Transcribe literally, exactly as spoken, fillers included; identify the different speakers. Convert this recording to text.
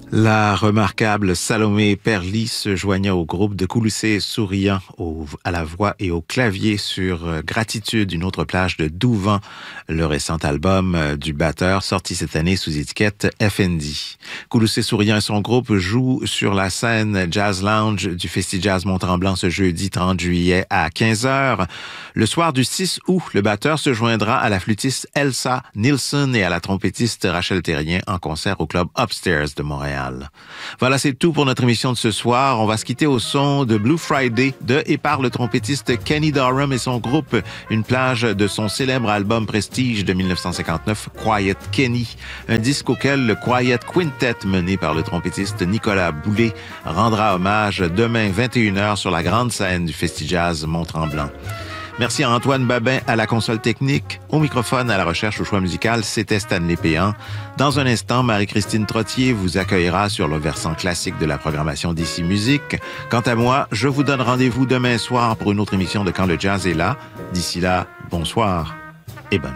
Speaker 1: La remarquable Salomé Perly se joignait au groupe de Coulissé Souriant au, à la voix et au clavier sur Gratitude, une autre plage de Douvent, le récent album du batteur sorti cette année sous étiquette F N D. Coulissé Souriant et son groupe jouent sur la scène Jazz Lounge du Festi Jazz Mont-Tremblant ce jeudi trente juillet à quinze heures. Le soir du six août, le batteur se joindra à la flûtiste Elsa Nielsen et à la trompettiste Rachel Terrien en concert au club Upstairs de Montréal. Voilà, c'est tout pour notre émission de ce soir. On va se quitter au son de Blue Friday de et par le trompettiste Kenny Dorham et son groupe, une plage de son célèbre album Prestige de dix-neuf cent cinquante-neuf, Quiet Kenny, un disque auquel le Quiet Quintet mené par le trompettiste Nicolas Boulay rendra hommage demain vingt et une heures sur la grande scène du Festi Jazz Mont-Tremblant. Merci à Antoine Babin à la console technique. Au microphone, à la recherche au choix musical, c'était Stanley Péan. Dans un instant, Marie-Christine Trottier vous accueillera sur le versant classique de la programmation d'Ici Musique. Quant à moi, je vous donne rendez-vous demain soir pour une autre émission de Quand le jazz est là. D'ici là, bonsoir et bonne